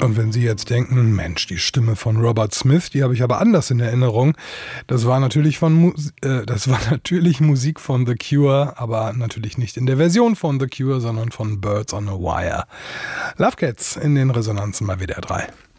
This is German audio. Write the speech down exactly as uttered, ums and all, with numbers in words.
Und wenn Sie jetzt denken, Mensch, die Stimme von Robert Smith, die habe ich aber anders in Erinnerung. Das war natürlich von Mu- äh, das war natürlich Musik von The Cure, aber natürlich nicht in der Version von The Cure, sondern von Birds on a Wire. Love Cats in den Resonanzen bei W D R drei.